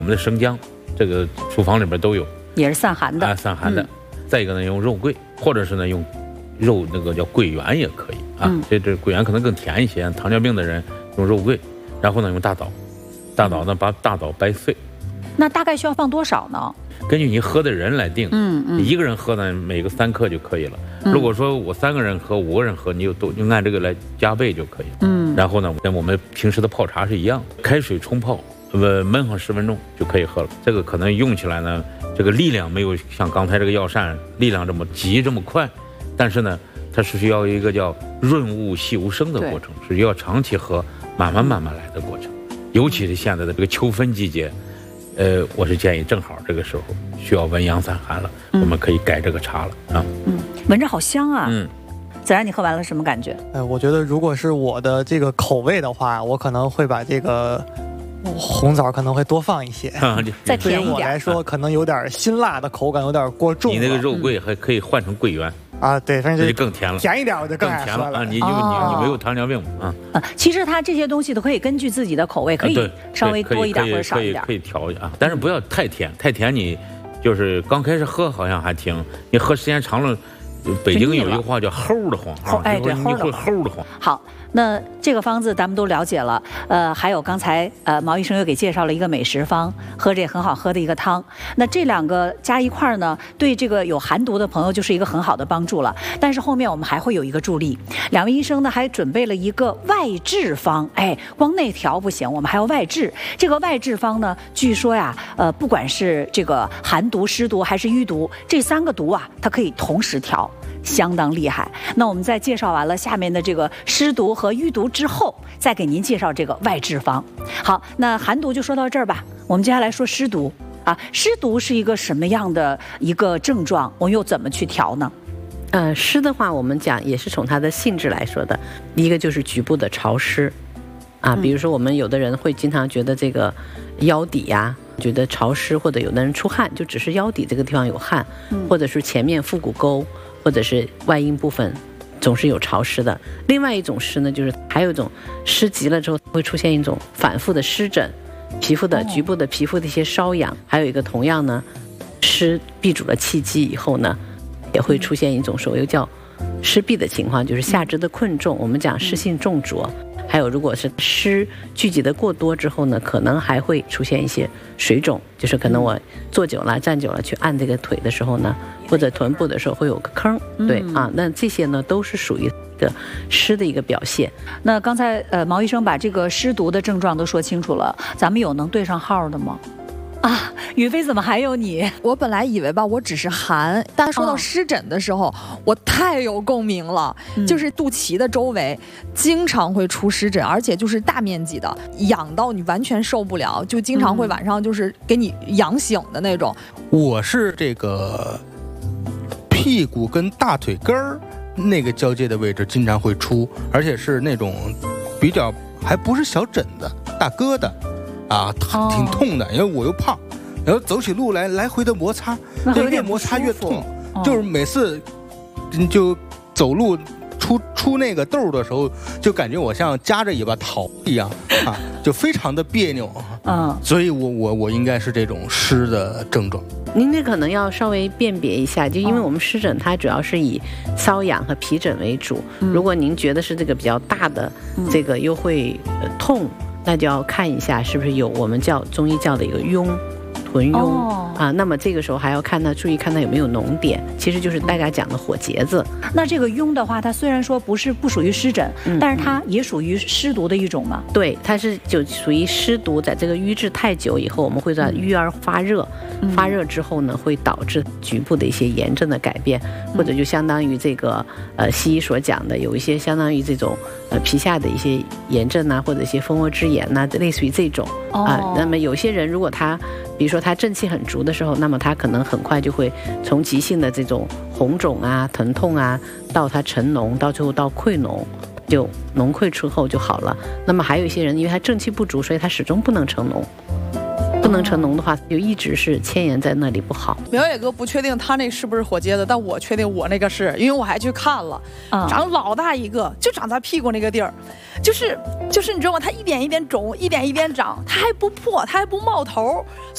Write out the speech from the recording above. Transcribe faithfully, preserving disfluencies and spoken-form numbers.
我们的生姜，这个厨房里边都有， 也是散寒的， 啊，散寒的。嗯、再一个呢，用肉桂，或者是呢用肉那个叫桂圆也可以啊。嗯、这这桂圆可能更甜一些，糖尿病的人用肉桂，然后呢用大枣，大枣呢把大枣掰碎。 那大概需要放多少呢？ 根据你喝的人来定。 嗯嗯， 一个人喝呢，每个三克就可以了。嗯、如果说我三个人喝，五个人喝，你就都就按这个来加倍就可以。嗯，然后呢，跟我们平时的泡茶是一样的，开水冲泡，呃，焖上十分钟就可以喝了。这个可能用起来呢，这个力量没有像刚才这个药膳力量这么急这么快，但是呢，它是需要一个叫润物细无声的过程，是要长期喝，慢慢慢慢来的过程。尤其是现在的这个秋分季节。呃，我是建议正好这个时候需要温阳散寒了，嗯、我们可以改这个茶了啊。 嗯，闻着好香啊。 嗯， 子然，你喝完了什么感觉？ 哎，我觉得如果是我的这个口味的话，我可能会把这个红枣可能会多放一些， 啊、 再甜一点。 对我来说，可能有点辛辣的口感，有点过重。 你那个肉桂还可以换成桂圆。 啊，对，反正就更甜了， 甜一点我就更甜了啊！你就、 哦、 你你没有糖尿病啊？ 啊，其实它这些东西都可以根据自己的口味，可以稍微多一点或者少一点， 可以调啊，但是不要太甜，太甜你就是刚开始喝好像还挺，你喝时间长了，北京有一个话叫齁的慌， 齁哎对， 你会齁的慌。 好。那这个方子咱们都了解了，呃，还有刚才呃毛医生又给介绍了一个美食方，喝这很好喝的一个汤。那这两个加一块呢，对这个有寒毒的朋友就是一个很好的帮助了。但是后面我们还会有一个助力，两位医生呢还准备了一个外治方，哎，光内调不行，我们还要外治。这个外治方呢，据说呀，呃，不管是这个寒毒、湿毒还是淤毒，这三个毒啊，它可以同时调。相当厉害。那我们在介绍完了下面的这个湿毒和淤毒之后，再给您介绍这个外治方。好，那寒毒就说到这儿吧。我们接下来说湿毒啊，湿毒是一个什么样的一个症状？我们又怎么去调呢？ 呃，湿的话，我们讲也是从它的性质来说的，一个就是局部的潮湿啊，比如说我们有的人会经常觉得这个腰底呀、啊。觉得潮湿，或者有的人出汗，就只是腰底这个地方有汗，嗯、或者是前面腹股沟，或者是外阴部分总是有潮湿的。另外一种湿呢，就是还有一种湿急了之后会出现一种反复的湿疹，皮肤的局部的皮肤的一些瘙痒，还有一个同样呢，湿闭阻了气机以后呢，也会出现一种所谓叫湿闭的情况，就是下肢的困重，我们讲湿性重浊。还有，如果是湿聚集的过多之后呢，可能还会出现一些水肿，就是可能我坐久了、站久了去按这个腿的时候呢，或者臀部的时候会有个坑，对、嗯、啊，那这些呢都是属于一个湿的一个表现。 那刚才呃毛医生把这个湿毒的症状都说清楚了，咱们有能对上号的吗？啊，宇飞怎么还有你？ 我本来以为吧，我只是寒，但说到湿疹的时候，哦、我太有共鸣了。嗯、就是肚脐的周围经常会出湿疹，而且就是大面积的，痒到你完全受不了，就经常会晚上就是给你痒醒的那种。 我是这个屁股跟大腿根儿那个交界的位置经常会出，而且是那种比较还不是小疹子，大疙瘩。啊，挺痛的，因为我又胖，然后走起路来来回的摩擦，就越摩擦越痛，哦、就是每次就走路出出那个痘的时候，就感觉我像夹着尾巴逃一样啊，就非常的别扭。嗯，所以我我我应该是这种湿的症状。 您这可能要稍微辨别一下，就因为我们湿疹它主要是以瘙痒和皮疹为主，嗯、如果您觉得是这个比较大的，嗯、这个又会、呃、痛。那就要看一下是不是有我们叫中医叫的一个痈，臀痈、哦、啊。那么这个时候还要看它，注意看它有没有脓点，其实就是大家讲的火结子。 那这个痈的话，它虽然说不是不属于湿疹，嗯、但是它也属于湿毒的一种嘛？ 对，它是就属于湿毒，在这个瘀滞太久以后，我们会在淤而发热，嗯、发热之后呢，会导致局部的一些炎症的改变，嗯、或者就相当于这个呃西医所讲的，有一些相当于这种。呃，皮下的一些炎症呐、啊，或者一些蜂窝之炎呐、啊，类似于这种啊、呃。那么有些人如果他，比如说他正气很足的时候，那么他可能很快就会从急性的这种红肿啊、疼痛啊，到他成脓，到最后到溃脓，就脓溃出后就好了。那么还有一些人，因为他正气不足，所以他始终不能成脓。不能成脓的话，就一直是牵延在那里不好。 苗野哥不确定他那是不是火疖子，但我确定我那个是，因为我还去看了，嗯、长老大一个，就长在屁股那个地儿，就是就是你知道吗？它一点一点肿，一点一点长，它还不破，它还不冒头，